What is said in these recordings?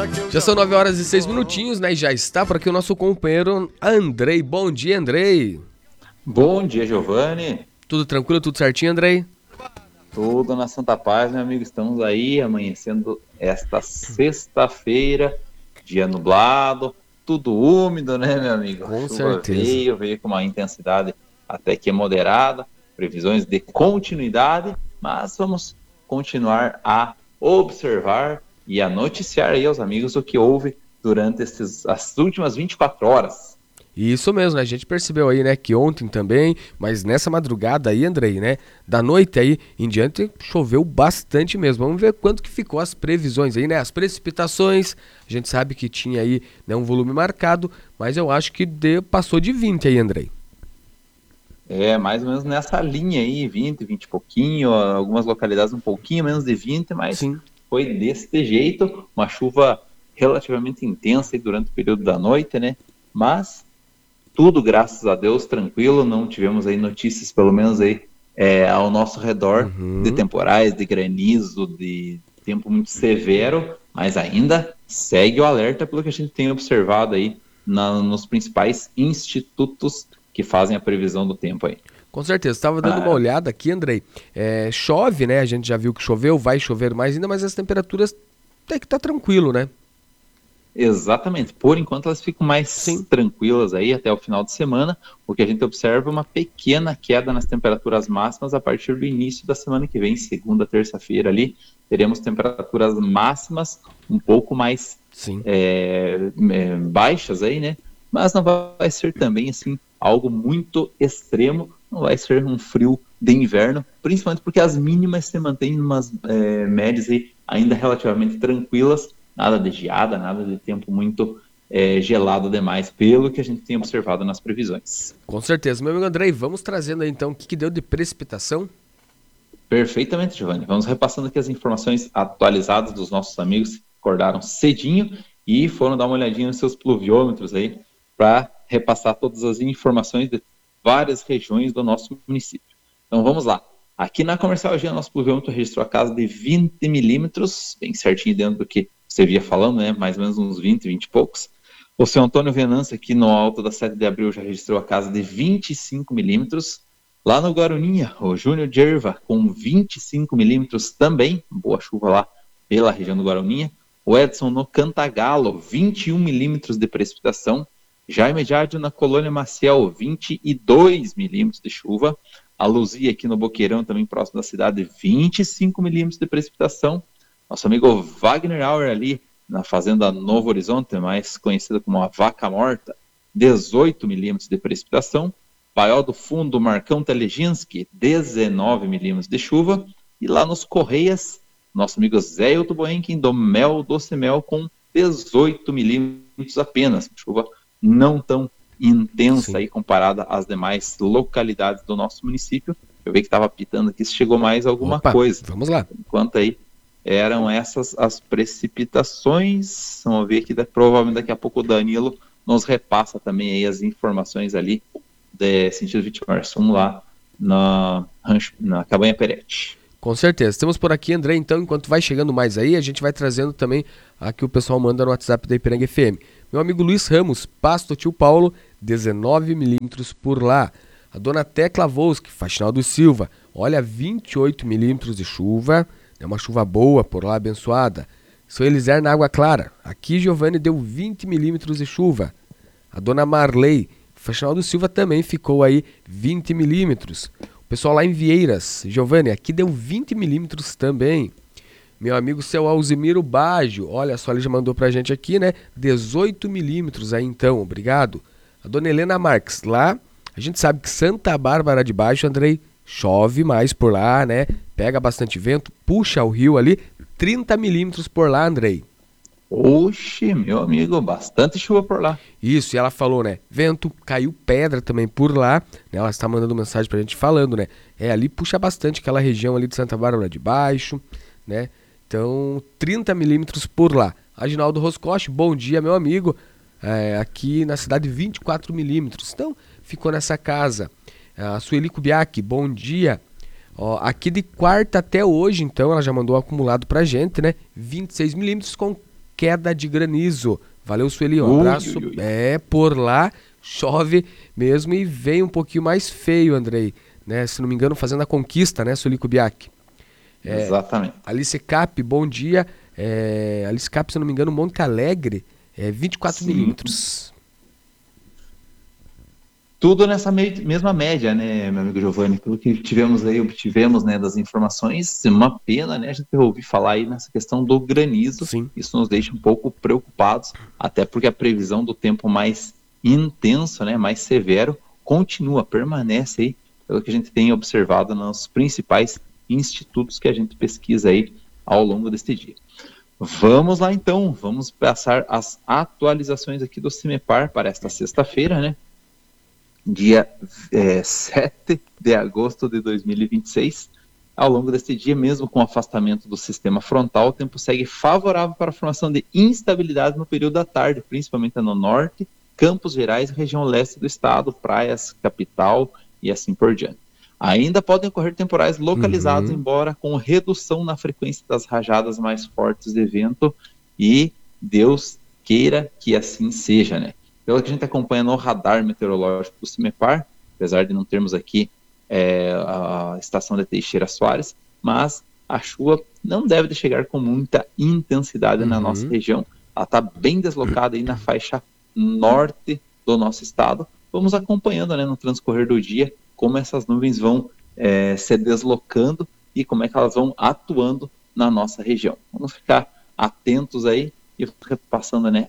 Já são 9 horas e 6 minutinhos, né? E já está por aqui o nosso companheiro Andrei. Bom dia, Andrei. Bom dia, Giovanni. Tudo tranquilo, tudo certinho, Andrei? Tudo na Santa Paz, meu amigo. Estamos aí amanhecendo esta sexta-feira, dia nublado, tudo úmido, né, meu amigo? Com A chuva certeza. veio com uma intensidade até que moderada, previsões de continuidade, mas vamos continuar a observar e a noticiar aí aos amigos o que houve durante as últimas 24 horas. Isso mesmo, né? A gente percebeu aí, né, que ontem também, mas nessa madrugada aí, Andrei, né, da noite aí em diante, choveu bastante mesmo. Vamos ver quanto que ficou as previsões aí, né? As precipitações, a gente sabe que tinha aí, né, um volume marcado, mas eu acho que passou de 20 aí, Andrei. É, mais ou menos nessa linha aí, 20 e pouquinho, algumas localidades um pouquinho menos de 20, mas Sim. foi desse jeito, uma chuva relativamente intensa aí durante o período da noite, né? Mas tudo, graças a Deus, tranquilo, não tivemos aí notícias, pelo menos aí ao nosso redor, de Uhum. temporais, de granizo, de tempo muito severo, mas ainda segue o alerta pelo que a gente tem observado aí nos principais institutos que fazem a previsão do tempo aí. Com certeza, estava dando uma Ah, olhada aqui, Andrei. Chove, né? A gente já viu que choveu, vai chover mais ainda, mas as temperaturas até que tá tranquilo, né? Exatamente. Por enquanto elas ficam mais Sim. tranquilas aí até o final de semana, porque a gente observa uma pequena queda nas temperaturas máximas a partir do início da semana que vem, segunda, terça-feira ali, teremos temperaturas máximas um pouco mais Sim. baixas aí, né? Mas não vai ser também assim algo muito extremo, não vai ser um frio de inverno, principalmente porque as mínimas se mantêm em umas médias aí ainda relativamente tranquilas, nada de geada, nada de tempo muito gelado demais, pelo que a gente tem observado nas previsões. Com certeza. Meu amigo Andrei, vamos trazendo aí então o que deu de precipitação? Perfeitamente, Giovanni. Vamos repassando aqui as informações atualizadas dos nossos amigos que acordaram cedinho e foram dar uma olhadinha nos seus pluviômetros aí para repassar todas as informações de várias regiões do nosso município. Então vamos lá. Aqui na Comercial G, nosso pluviômetro registrou a casa de 20 milímetros, bem certinho dentro do que você via falando, né? Mais ou menos uns 20 e poucos. O seu Antônio Venâncio, aqui no alto da 7 de abril, já registrou a casa de 25 milímetros. Lá no Guaruninha, o Júnior de Erva, com 25 milímetros também, boa chuva lá pela região do Guaruninha. O Edson no Cantagalo, 21 milímetros de precipitação. Jaime Jardim na Colônia Maciel, 22 milímetros de chuva. A Luzia aqui no Boqueirão, também próximo da cidade, 25 milímetros de precipitação. Nosso amigo Wagner Auer ali na fazenda Novo Horizonte, mais conhecida como a Vaca Morta, 18 milímetros de precipitação. Paiol do Fundo, Marcão Teleginski, 19 milímetros de chuva. E lá nos Correias, nosso amigo Zé Hilton Boenkin, do Mel Doce Mel, com 18 milímetros apenas. Chuva não tão intensa aí comparada às demais localidades do nosso município. Eu vi que estava pitando aqui se chegou mais alguma Opa, coisa. vamos lá. Enquanto aí eram essas as precipitações. Vamos ver aqui, provavelmente daqui a pouco o Danilo nos repassa também aí as informações ali de sentido Vitimarsum lá na Cabanha Perete. Com certeza. Temos por aqui, André, então, enquanto vai chegando mais aí, a gente vai trazendo também a que o pessoal manda no WhatsApp da Ipiranga FM. Meu amigo Luiz Ramos, Pasto Tio Paulo, 19 milímetros por lá. A dona Tecla Volski, Faxinal do Silva, olha, 28 milímetros de chuva, é uma chuva boa por lá, abençoada. Sou Eliser na Água Clara, aqui Giovanni deu 20 milímetros de chuva. A dona Marley, Faxinal do Silva também ficou aí 20 milímetros. O pessoal lá em Vieiras, Giovanni, aqui deu 20 milímetros também. Meu amigo seu Alzimiro Baggio, olha só, ele já mandou pra gente aqui, né? 18 milímetros aí então, obrigado. A dona Helena Marques, lá, a gente sabe que Santa Bárbara de Baixo, Andrei, chove mais por lá, né? Pega bastante vento, puxa o rio ali, 30 milímetros por lá, Andrei. Oxe, meu amigo, bastante chuva por lá. Isso, e ela falou, né? Vento, caiu pedra também por lá, né? Ela está mandando mensagem pra gente falando, né? Ali puxa bastante aquela região ali de Santa Bárbara de Baixo, né? Então, 30 milímetros por lá. Aginaldo Roscoche, bom dia, meu amigo. Aqui na cidade, 24 milímetros. Então, ficou nessa casa. A Sueli Kubiak, bom dia. Ó, aqui de quarta até hoje, então, ela já mandou um acumulado pra gente, né? 26 milímetros com queda de granizo. Valeu, Sueli, um abraço. Por lá chove mesmo e vem um pouquinho mais feio, Andrei, né? Se não me engano, fazendo a conquista, né, Sueli Kubiak? Exatamente. Alice Cap, bom dia. Alice Cap, se não me engano, Monte Alegre, 24 milímetros. Tudo nessa mesma média, né, meu amigo Giovanni? Pelo que obtivemos, né, das informações, uma pena, né, a gente ouvir falar aí nessa questão do granizo. Sim. Isso nos deixa um pouco preocupados, até porque a previsão do tempo mais intenso, né, mais severo, permanece aí, pelo que a gente tem observado nos principais institutos que a gente pesquisa aí ao longo deste dia. Vamos lá então, vamos passar as atualizações aqui do CIMEPAR para esta sexta-feira, né? Dia 7 de agosto de 2026. Ao longo deste dia, mesmo com o afastamento do sistema frontal, o tempo segue favorável para a formação de instabilidade no período da tarde, principalmente no norte, Campos Gerais e região leste do estado, praias, capital e assim por diante. Ainda podem ocorrer temporais localizados, embora com redução na frequência das rajadas mais fortes de vento, e Deus queira que assim seja, né? Pelo que a gente acompanha no radar meteorológico do CIMEPAR, apesar de não termos aqui a estação de Teixeira Soares, mas a chuva não deve chegar com muita intensidade na nossa região. Ela está bem deslocada aí na faixa norte do nosso estado. Vamos acompanhando, né, no transcorrer do dia como essas nuvens vão se deslocando e como é que elas vão atuando na nossa região. Vamos ficar atentos aí e passando, né,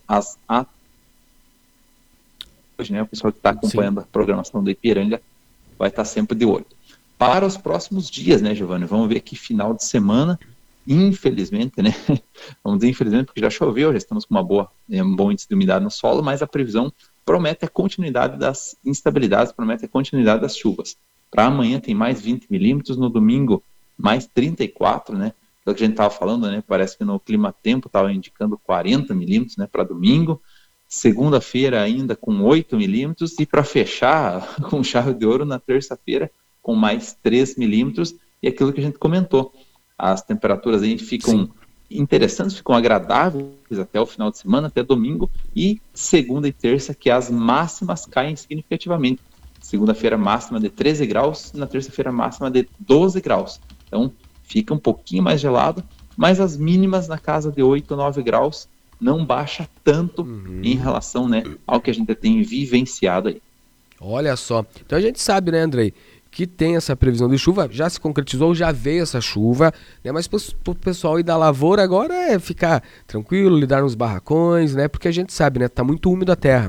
hoje, né, o pessoal que está acompanhando a programação do Ipiranga vai estar sempre de olho. Para os próximos dias, né, Giovanni, vamos ver que final de semana, infelizmente, né, vamos dizer infelizmente porque já choveu, já estamos com um bom índice de umidade no solo, mas a previsão promete a continuidade das instabilidades, promete a continuidade das chuvas. Para amanhã tem mais 20 milímetros, no domingo mais 34, né, pelo que a gente estava falando, né, parece que no clima-tempo estava indicando 40 milímetros, né, para domingo. Segunda-feira ainda com 8 milímetros e para fechar com chave de ouro na terça-feira com mais 3 milímetros, e aquilo que a gente comentou, as temperaturas aí ficam interessantes, ficam agradáveis até o final de semana, até domingo, e segunda e terça que as máximas caem significativamente. Segunda-feira máxima de 13 graus, na terça-feira máxima de 12 graus. Então fica um pouquinho mais gelado, mas as mínimas na casa de 8, 9 graus, não baixa tanto em relação, né, ao que a gente tem vivenciado aí. Olha só, então a gente sabe, né, Andrei, que tem essa previsão de chuva, já se concretizou, já veio essa chuva, né, mas para o pessoal aí da lavoura agora é ficar tranquilo, lidar nos barracões, né, porque a gente sabe, né, tá muito úmido a terra.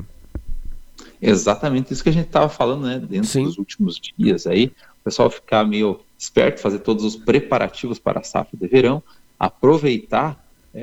Exatamente isso que a gente estava falando, né, dentro dos últimos dias aí, o pessoal ficar meio esperto, fazer todos os preparativos para a safra de verão, aproveitar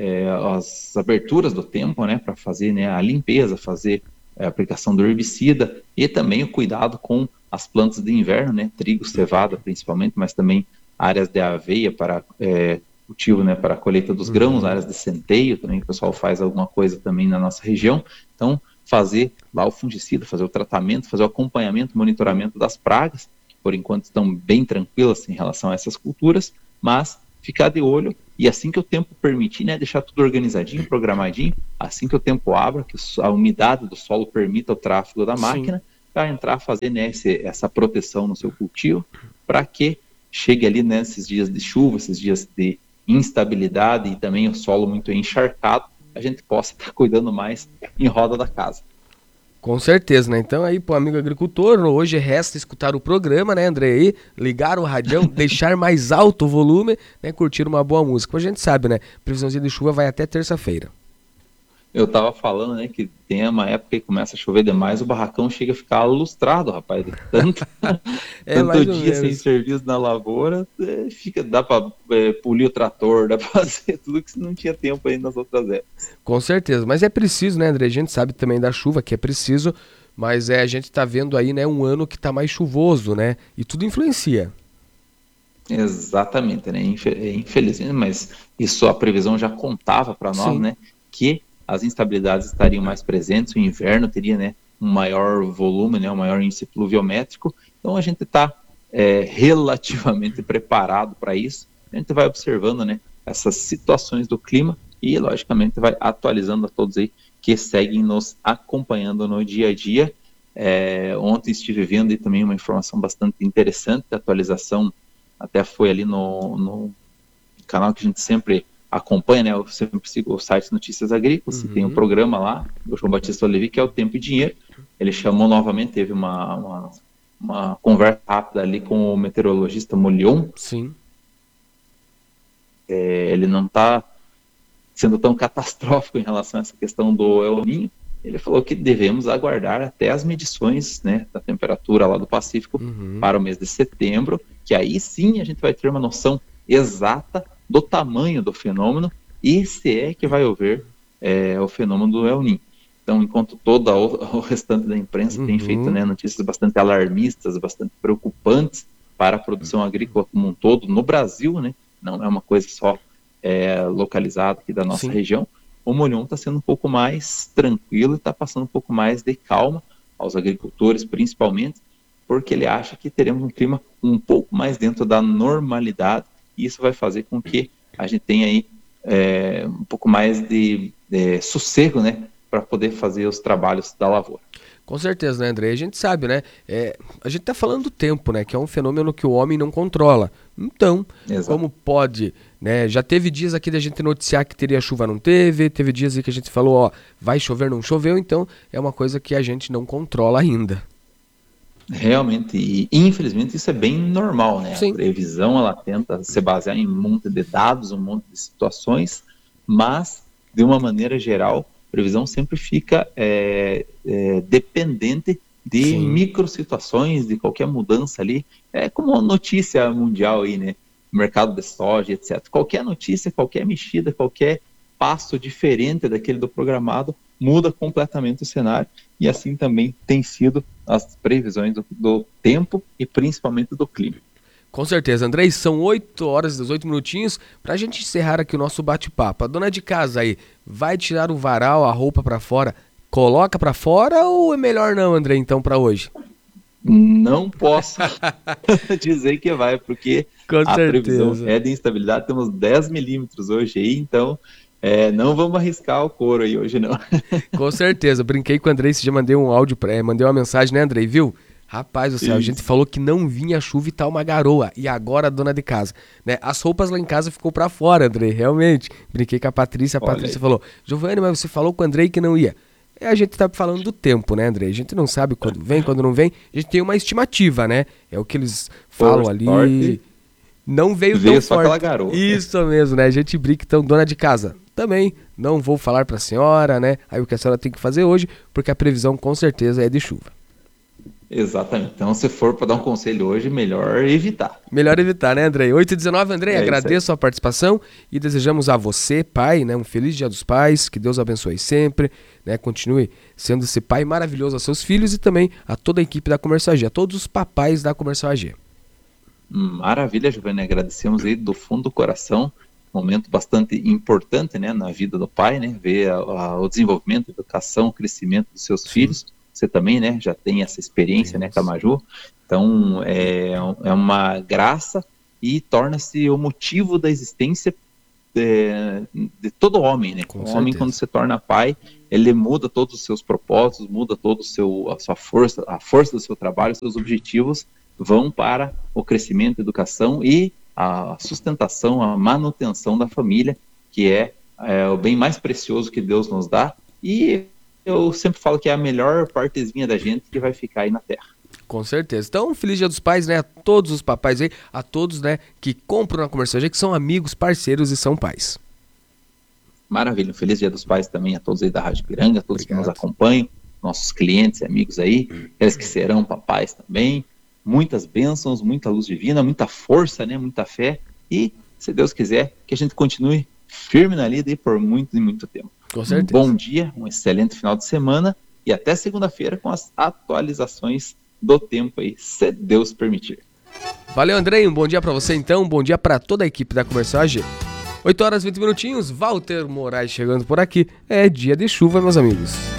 as aberturas do tempo, né, para fazer, né, a limpeza, fazer a aplicação do herbicida e também o cuidado com as plantas de inverno, né, trigo, cevada principalmente, mas também áreas de aveia para cultivo, né, para a colheita dos grãos, áreas de centeio também, que o pessoal faz alguma coisa também na nossa região. Então, fazer lá o fungicida, fazer o tratamento, fazer o acompanhamento, monitoramento das pragas, que por enquanto estão bem tranquilas em relação a essas culturas, mas ficar de olho e assim que o tempo permitir, né, deixar tudo organizadinho, programadinho, assim que o tempo abra, que a umidade do solo permita o tráfego da máquina, para entrar, fazer, né, essa proteção no seu cultivo, para que chegue ali nesses dias de chuva, esses dias de instabilidade e também o solo muito encharcado, a gente possa estar cuidando mais em roda da casa. Com certeza, né? Então aí, pro amigo agricultor, hoje resta escutar o programa, né, André? Aí, ligar o radião, deixar mais alto o volume, né, curtir uma boa música. A gente sabe, né? Previsãozinha de chuva vai até terça-feira. Eu tava falando, né, que tem uma época que começa a chover demais, o barracão chega a ficar lustrado, rapaz. Tanto dia sem serviço na lavoura, dá para polir o trator, dá para fazer tudo que não tinha tempo aí nas outras épocas. Com certeza, mas é preciso, né, André? A gente sabe também da chuva, que é preciso, mas a gente tá vendo aí, né, um ano que tá mais chuvoso, né? E tudo influencia. Exatamente, né? Infelizmente, mas isso a previsão já contava para nós, né? Que as instabilidades estariam mais presentes, o inverno teria, né, um maior volume, né, um maior índice pluviométrico, então a gente está relativamente preparado para isso, a gente vai observando, né, essas situações do clima e, logicamente, vai atualizando a todos aí que seguem nos acompanhando no dia a dia. Ontem estive vendo aí também uma informação bastante interessante, a atualização até foi ali no canal que a gente sempre acompanha, né? Eu sempre sigo o site Notícias Agrícolas, e tem um programa lá, do João Batista Oliveira, que é o Tempo e Dinheiro. Ele chamou novamente, teve uma conversa rápida ali com o meteorologista Molion. Sim. Ele não está sendo tão catastrófico em relação a essa questão do El Niño. Ele falou que devemos aguardar até as medições, né, da temperatura lá do Pacífico para o mês de setembro, que aí sim a gente vai ter uma noção exata do tamanho do fenômeno e se é que vai haver o fenômeno do El Niño. Então, enquanto todo o restante da imprensa tem feito, né, notícias bastante alarmistas, bastante preocupantes para a produção agrícola como um todo no Brasil, né, não é uma coisa só localizada aqui da nossa região, o Molion está sendo um pouco mais tranquilo e está passando um pouco mais de calma aos agricultores, principalmente, porque ele acha que teremos um clima um pouco mais dentro da normalidade, e isso vai fazer com que a gente tenha aí um pouco mais de sossego, né, para poder fazer os trabalhos da lavoura. Com certeza, né, André? A gente sabe, né? A gente está falando do tempo, né? Que é um fenômeno que o homem não controla. Então, como pode, né? Já teve dias aqui da gente noticiar que teria chuva, não teve. Teve dias aí que a gente falou, ó, vai chover, não choveu. Então, é uma coisa que a gente não controla ainda. Realmente, e infelizmente isso é bem normal, né? Sim. A previsão, ela tenta se basear em um monte de dados, um monte de situações, mas, de uma maneira geral, a previsão sempre fica dependente de micro situações, de qualquer mudança ali. É como notícia mundial aí, né? Mercado de soja, etc. Qualquer notícia, qualquer mexida, qualquer passo diferente daquele do programado muda completamente o cenário, e assim também tem sido as previsões do tempo e principalmente do clima. Com certeza, Andrei, são 8 horas e 18 minutinhos para a gente encerrar aqui o nosso bate-papo. A dona de casa aí vai tirar o varal, a roupa para fora, coloca para fora ou é melhor não, Andrei, então, para hoje? Não posso dizer que vai, porque a previsão é de instabilidade, temos 10 milímetros hoje aí, então não vamos arriscar o couro aí hoje não. Com certeza, brinquei com o Andrei, já mandei um áudio, mandei uma mensagem, né, Andrei, viu? Rapaz do céu, a gente falou que não vinha chuva e tá uma garoa. E agora a dona de casa, né? As roupas lá em casa ficou pra fora, Andrei, realmente. Brinquei com a Patrícia falou, Giovanni, mas você falou com o Andrei que não ia. A gente tá falando do tempo, né, Andrei? A gente não sabe quando vem, quando não vem. A gente tem uma estimativa, né? É o que eles falam ali. Sorte. Não veio tão só forte. Aquela garoa. Isso mesmo, né? A gente brinca, então, dona de casa. Também não vou falar pra senhora, né? Aí o que a senhora tem que fazer hoje, porque a previsão com certeza é de chuva. Exatamente. Então, se for para dar um conselho hoje, melhor evitar. Melhor evitar, né, Andrei? 8h19, Andrei, agradeço a participação e desejamos a você, pai, né, um feliz Dia dos Pais, que Deus abençoe sempre, né, continue sendo esse pai maravilhoso aos seus filhos e também a toda a equipe da Comercial AG, a todos os papais da Comercial AG. Maravilha, Giovanni, agradecemos aí do fundo do coração, momento bastante importante, né, na vida do pai, né, ver o desenvolvimento, a educação, o crescimento dos seus filhos. Você também, né, já tem essa experiência, né, Camaju. Então, é uma graça e torna-se o motivo da existência de todo homem, né? O homem, quando se torna pai, ele muda todos os seus propósitos, muda todo a sua força, a força do seu trabalho, os seus objetivos vão para o crescimento, a educação e a sustentação, a manutenção da família, que é o bem mais precioso que Deus nos dá, e eu sempre falo que é a melhor partezinha da gente que vai ficar aí na Terra. Com certeza. Então, feliz Dia dos Pais, né? A todos os papais aí, a todos, né, que compram na Comercial AG, que são amigos, parceiros e são pais. Maravilha. Feliz Dia dos Pais também a todos aí da Rádio Ipiranga, a todos que nos acompanham, nossos clientes e amigos aí, aqueles que serão papais também. Muitas bênçãos, muita luz divina, muita força, né? Muita fé. E, se Deus quiser, que a gente continue firme na lida e por muito e muito tempo. Com certeza. Um bom dia, um excelente final de semana e até segunda-feira com as atualizações do tempo aí, se Deus permitir. Valeu, Andrei, um bom dia para você então, um bom dia para toda a equipe da Comercial AG. 8 horas e 20 minutinhos, Walter Moraes chegando por aqui, é dia de chuva, meus amigos.